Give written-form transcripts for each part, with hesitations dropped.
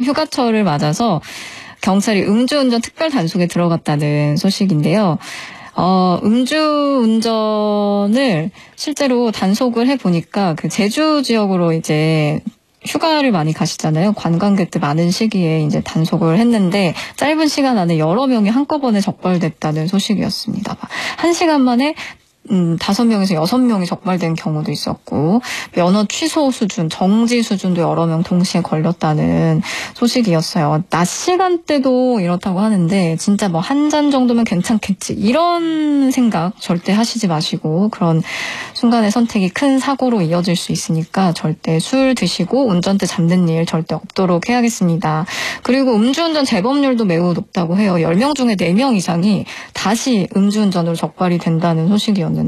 휴가철을 맞아서 경찰이 음주운전 특별 단속에 들어갔다는 소식인데요. 음주운전을 실제로 단속을 해보니까 그 제주 지역으로 이제 휴가를 많이 가시잖아요. 관광객들 많은 시기에 이제 단속을 했는데 짧은 시간 안에 여러 명이 한꺼번에 적발됐다는 소식이었습니다. 1시간 만에 5명에서 6명이 적발된 경우도 있었고 면허 취소 수준, 정지 수준도 여러 명 동시에 걸렸다는 소식이었어요. 낮 시간대도 이렇다고 하는데 진짜 뭐 한 잔 정도면 괜찮겠지 이런 생각 절대 하시지 마시고 그런 순간의 선택이 큰 사고로 이어질 수 있으니까 절대 술 드시고 운전대 잡는 일 절대 없도록 해야겠습니다. 그리고 음주운전 재범률도 매우 높다고 해요. 10명 중에 4명 이상이 다시 음주운전으로 적발이 된다는 소식이었는데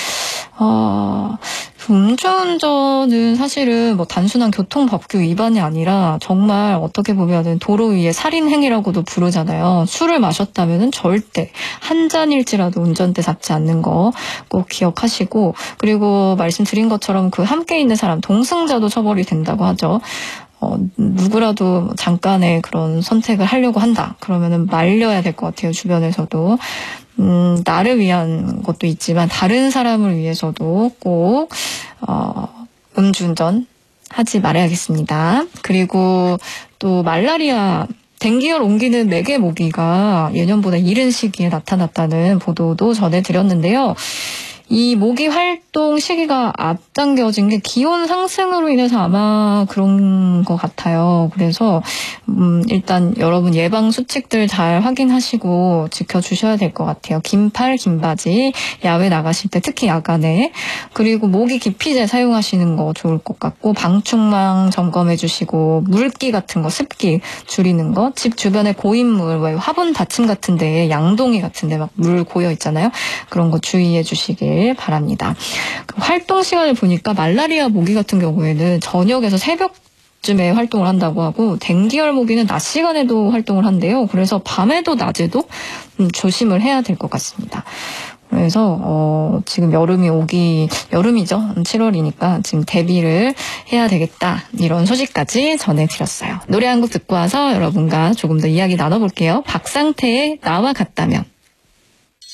음주운전은 사실은 뭐 단순한 교통법규 위반이 아니라 정말 어떻게 보면은 도로 위의 살인행위라고도 부르잖아요. 술을 마셨다면은 절대 한 잔일지라도 운전대 잡지 않는 거 꼭 기억하시고 그리고 말씀드린 것처럼 그 함께 있는 사람 동승자도 처벌이 된다고 하죠. 누구라도 잠깐의 그런 선택을 하려고 한다. 그러면은 말려야 될 것 같아요. 주변에서도. 나를 위한 것도 있지만 다른 사람을 위해서도 꼭 음주운전 하지 말아야겠습니다. 그리고 또 말라리아 댕기열 옮기는 매개 모기가 예년보다 이른 시기에 나타났다는 보도도 전해드렸는데요. 이 모기 활동 시기가 앞당겨진 게 기온 상승으로 인해서 아마 그런 것 같아요. 그래서 일단 여러분 예방 수칙들 잘 확인하시고 지켜주셔야 될 것 같아요. 긴 팔, 긴 바지, 야외 나가실 때 특히 야간에 그리고 모기 기피제 사용하시는 거 좋을 것 같고 방충망 점검해 주시고 물기 같은 거, 습기 줄이는 거, 집 주변에 고인물, 왜 화분 받침 같은 데에 양동이 같은 데 막 물 고여 있잖아요. 그런 거 주의해 주시길 바랍니다. 활동 시간을 보니까 말라리아 모기 같은 경우에는 저녁에서 새벽쯤에 활동을 한다고 하고 댕기열 모기는 낮 시간에도 활동을 한대요. 그래서 밤에도 낮에도 조심을 해야 될 것 같습니다. 그래서 지금 여름이죠. 7월이니까 지금 대비를 해야 되겠다. 이런 소식까지 전해드렸어요. 노래 한 곡 듣고 와서 여러분과 조금 더 이야기 나눠볼게요. 박상태의 나와 같다면.